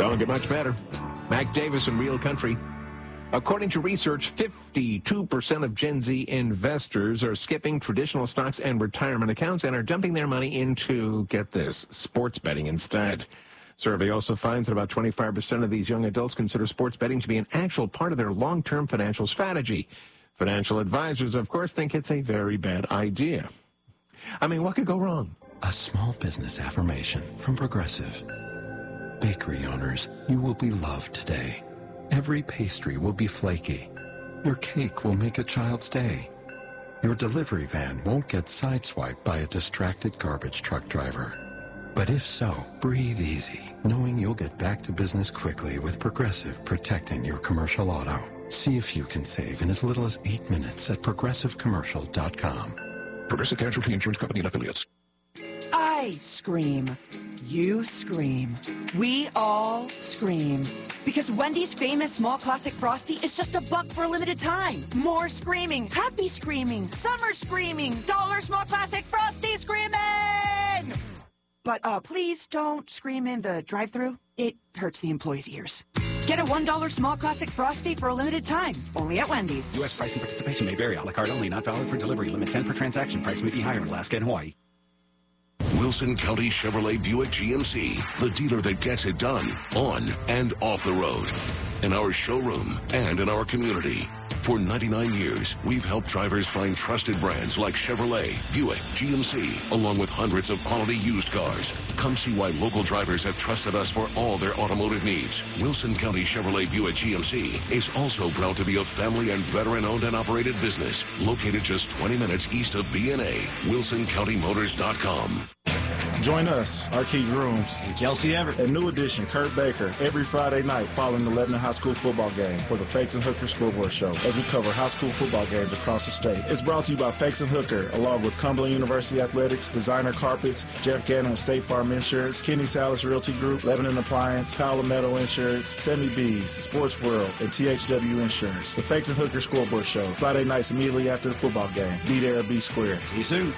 Don't get much better. Mac Davis in Real Country. According to research, 52% of Gen Z investors are skipping traditional stocks and retirement accounts and are dumping their money into, get this, sports betting instead. Survey also finds that about 25% of these young adults consider sports betting to be an actual part of their long-term financial strategy. Financial advisors, of course, think it's a very bad idea. I mean, what could go wrong? A small business affirmation from Progressive. Bakery owners, you will be loved today. Every pastry will be flaky. Your cake will make a child's day. Your delivery van won't get sideswiped by a distracted garbage truck driver. But if so, breathe easy, knowing you'll get back to business quickly with Progressive protecting your commercial auto. See if you can save in as little as 8 minutes at progressivecommercial.com. Progressive Casualty Insurance Company and Affiliates. I scream. You scream. We all scream. Because Wendy's famous small classic Frosty is just $1 for a limited time. More screaming. Happy screaming. Summer screaming. Dollar small classic Frosty screaming! But please don't scream in the drive-thru. It hurts the employees' ears. Get a $1 small classic Frosty for a limited time. Only at Wendy's. U.S. pricing participation may vary. A la carte only. Not valid for delivery. Limit 10 per transaction. Price may be higher in Alaska and Hawaii. Wilson County Chevrolet Buick GMC, the dealer that gets it done on and off the road, in our showroom and in our community. For 99 years, we've helped drivers find trusted brands like Chevrolet, Buick, GMC, along with hundreds of quality used cars. Come see why local drivers have trusted us for all their automotive needs. Wilson County Chevrolet Buick GMC is also proud to be a family and veteran-owned and operated business located just 20 minutes east of B&A. WilsonCountyMotors.com. Join us, our key grooms, and Kelsey Everett, and new addition Kurt Baker every Friday night following the Lebanon High School football game for the Fakes and Hooker Scoreboard Show as we cover high school football games across the state. It's brought to you by Fakes and Hooker, along with Cumberland University Athletics, Designer Carpets, Jeff Gannon with State Farm Insurance, Kenny Salas Realty Group, Lebanon Appliance, Paolo Meadow Insurance, Semi Bees, Sports World, and THW Insurance. The Fakes and Hooker Scoreboard Show, Friday nights immediately after the football game. Be there or be square. See you soon.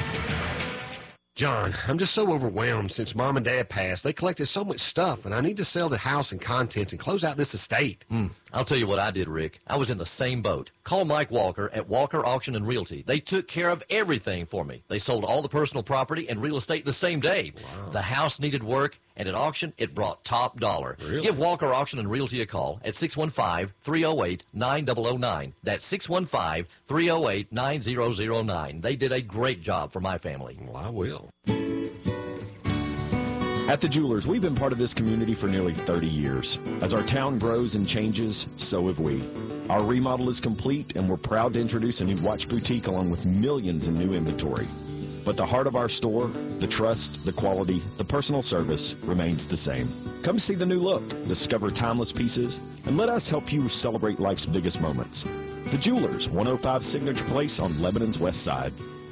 John, I'm just so overwhelmed since Mom and Dad passed. They collected so much stuff, and I need to sell the house and contents and close out this estate. I'll tell you what I did, Rick. I was in the same boat. Call Mike Walker at Walker Auction and Realty. They took care of everything for me. They sold all the personal property and real estate the same day. Wow. The house needed work, and at auction, it brought top dollar. Really? Give Walker Auction and Realty a call at 615-308-9009. That's 615-308-9009. They did a great job for my family. Well, I will. At the Jewelers, we've been part of this community for nearly 30 years. As our town grows and changes, so have we. Our remodel is complete, and we're proud to introduce a new watch boutique along with millions in new inventory. But the heart of our store, the trust, the quality, the personal service remains the same. Come see the new look, discover timeless pieces, and let us help you celebrate life's biggest moments. The Jewelers, 105 Signature Place on Lebanon's west side.